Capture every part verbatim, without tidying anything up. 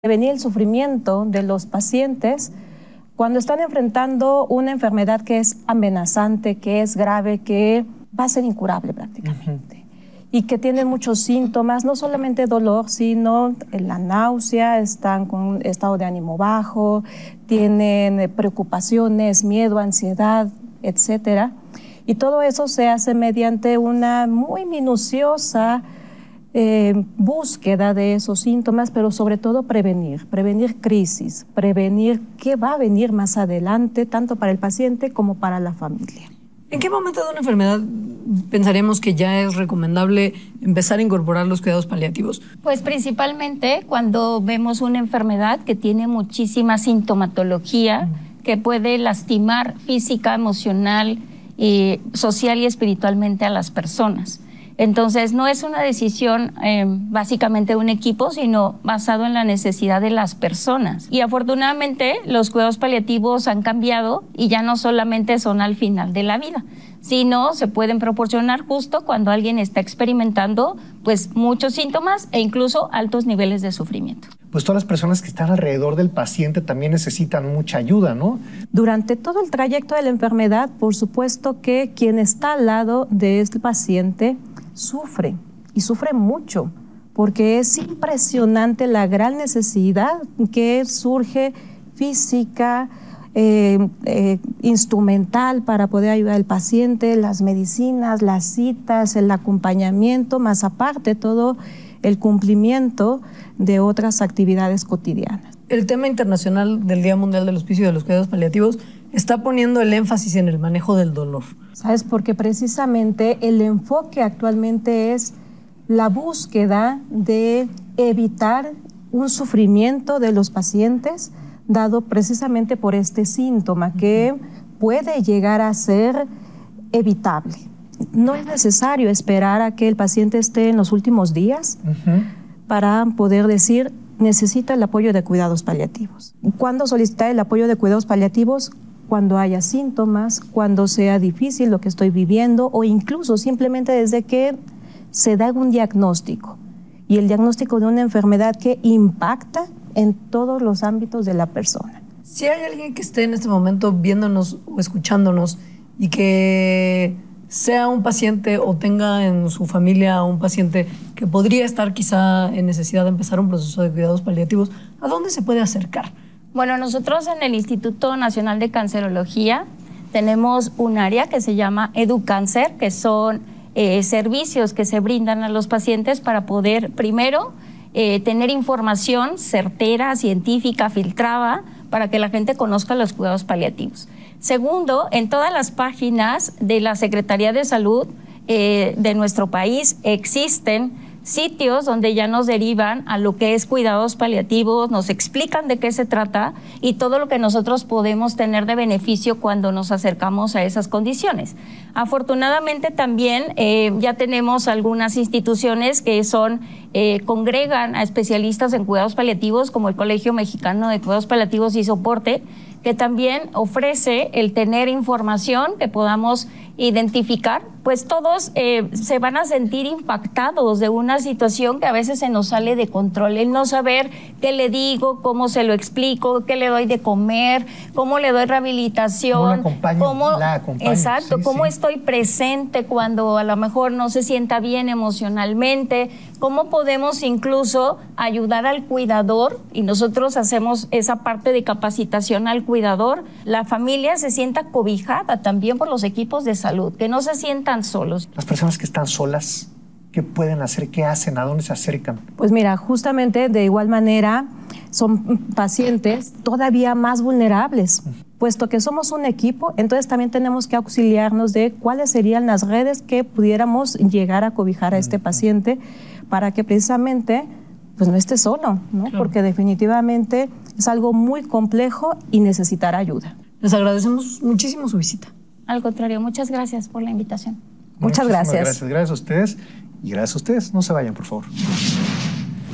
Prevenir el sufrimiento de los pacientes cuando están enfrentando una enfermedad que es amenazante, que es grave, que va a ser incurable prácticamente. Uh-huh. Y que tienen muchos síntomas, no solamente dolor, sino la náusea, están con un estado de ánimo bajo, tienen preocupaciones, miedo, ansiedad, etcétera. Y todo eso se hace mediante una muy minuciosa Eh, búsqueda de esos síntomas, pero sobre todo prevenir, prevenir crisis, prevenir qué va a venir más adelante, tanto para el paciente como para la familia. ¿En qué momento de una enfermedad pensaríamos que ya es recomendable empezar a incorporar los cuidados paliativos? Pues principalmente cuando vemos una enfermedad que tiene muchísima sintomatología, mm. que puede lastimar física, emocional, eh, social y espiritualmente a las personas. Entonces, no es una decisión eh, básicamente de un equipo, sino basado en la necesidad de las personas. Y afortunadamente, los cuidados paliativos han cambiado y ya no solamente son al final de la vida, sino se pueden proporcionar justo cuando alguien está experimentando pues, muchos síntomas e incluso altos niveles de sufrimiento. Pues todas las personas que están alrededor del paciente también necesitan mucha ayuda, ¿no? Durante todo el trayecto de la enfermedad, por supuesto que quien está al lado de este paciente sufre, y sufre mucho, porque es impresionante la gran necesidad que surge física, eh, eh, instrumental para poder ayudar al paciente, las medicinas, las citas, el acompañamiento, más aparte todo el cumplimiento de otras actividades cotidianas. El tema internacional del Día Mundial del Hospicio y de los Cuidados Paliativos está poniendo el énfasis en el manejo del dolor. ¿Sabes? Porque precisamente el enfoque actualmente es la búsqueda de evitar un sufrimiento de los pacientes dado precisamente por este síntoma que puede llegar a ser evitable. No es necesario esperar a que el paciente esté en los últimos días uh-huh. para poder decir necesita el apoyo de cuidados paliativos. ¿Cuándo solicitar el apoyo de cuidados paliativos? Cuando haya síntomas, cuando sea difícil lo que estoy viviendo o incluso simplemente desde que se da un diagnóstico y el diagnóstico de una enfermedad que impacta en todos los ámbitos de la persona. Si hay alguien que esté en este momento viéndonos o escuchándonos y que sea un paciente o tenga en su familia un paciente que podría estar quizá en necesidad de empezar un proceso de cuidados paliativos, ¿a dónde se puede acercar? Bueno, nosotros en el Instituto Nacional de Cancerología tenemos un área que se llama EduCáncer, que son eh, servicios que se brindan a los pacientes para poder, primero, eh, tener información certera, científica, filtrada, para que la gente conozca los cuidados paliativos. Segundo, en todas las páginas de la Secretaría de Salud eh, de nuestro país existen sitios donde ya nos derivan a lo que es cuidados paliativos, nos explican de qué se trata y todo lo que nosotros podemos tener de beneficio cuando nos acercamos a esas condiciones. Afortunadamente también eh, ya tenemos algunas instituciones que son, eh, congregan a especialistas en cuidados paliativos, como el Colegio Mexicano de Cuidados Paliativos y Soporte, que también ofrece el tener información que podamos identificar, pues todos eh, se van a sentir impactados de una situación que a veces se nos sale de control, el no saber qué le digo, cómo se lo explico, qué le doy de comer, cómo le doy rehabilitación, cómo la acompaño, exacto, sí, cómo sí. estoy presente cuando a lo mejor no se sienta bien emocionalmente, cómo podemos incluso ayudar al cuidador, y nosotros hacemos esa parte de capacitación al cuidador, la familia se sienta cobijada también por los equipos de salud, que no se sientan solos. Las personas que están solas, ¿qué pueden hacer? ¿Qué hacen? ¿A dónde se acercan? Pues mira, justamente de igual manera son pacientes todavía más vulnerables, puesto que somos un equipo, entonces también tenemos que auxiliarnos de cuáles serían las redes que pudiéramos llegar a cobijar a este paciente para que precisamente pues no esté solo, ¿no? Claro. Porque definitivamente es algo muy complejo y necesitará ayuda. Les agradecemos muchísimo su visita. Al contrario, muchas gracias por la invitación. Muchas gracias. Gracias, gracias a ustedes y gracias a ustedes. No se vayan, por favor.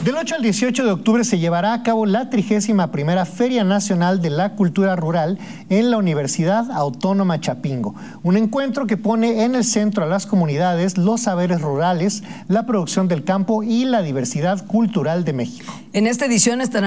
Del ocho al dieciocho de octubre se llevará a cabo la trigésima primera Feria Nacional de la Cultura Rural en la Universidad Autónoma Chapingo. Un encuentro que pone en el centro a las comunidades, los saberes rurales, la producción del campo y la diversidad cultural de México. En esta edición estarán